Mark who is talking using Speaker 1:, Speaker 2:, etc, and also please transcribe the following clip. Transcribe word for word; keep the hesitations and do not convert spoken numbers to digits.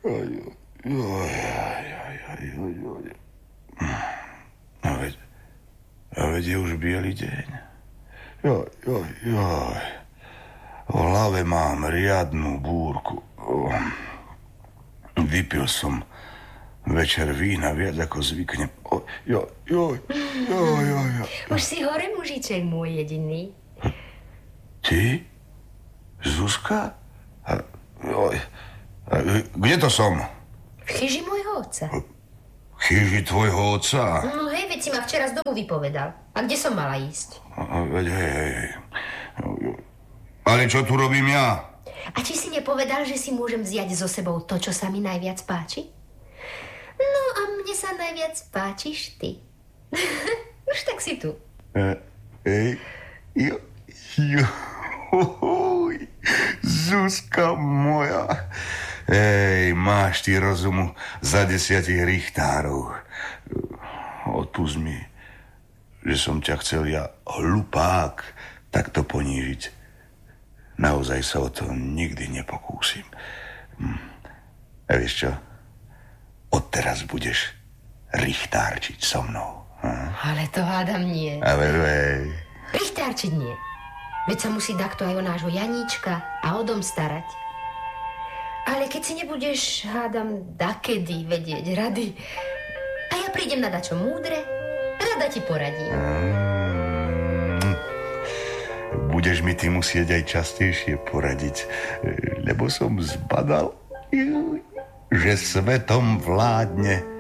Speaker 1: Joj, joj, joj, joj, joj. A veď, a veď je už biely deň. Joj, joj, joj. V hlave mám riadnu búrku. Vypil som večer vína viac ako zvyknem. Joj, joj, joj, joj, joj.
Speaker 2: Už si hore, mužiček môj jediný.
Speaker 1: Ty? Zuzka? A, joj. A, kde to som?
Speaker 2: V chyži môjho otca.
Speaker 1: V chyži tvojho otca?
Speaker 2: No hej, veď si ma včera z domu vypovedal. A kde som mala ísť?
Speaker 1: A, veď hej, hej. Ale čo tu robím ja?
Speaker 2: A či si nepovedal, že si môžem vziať so sebou to, čo sa mi najviac páči? No a mne sa najviac páčiš ty. Už tak si tu.
Speaker 1: Ej, jo, jo, Zuzka moja. Ej, máš ty rozumu za desiatich richtárov. Odpusť mi, že som ťa chcel ja, hlupák, takto ponížiť. Naozaj sa o to nikdy nepokúsim. A vieš čo? Odteraz budeš richtárčiť so mnou. Hm?
Speaker 2: Ale to hádam nie.
Speaker 1: A veď.
Speaker 2: Richtárčiť nie. Veď sa musí takto aj o nášho Janíčka a o dom starať. Ale keď si nebudeš, hádam, dakedy vedieť rady, a ja prídem na dačo múdre, rada ti poradím.
Speaker 1: Mm, budeš mi ty musieť aj častejšie poradiť, lebo som zbadal, že svetom vládne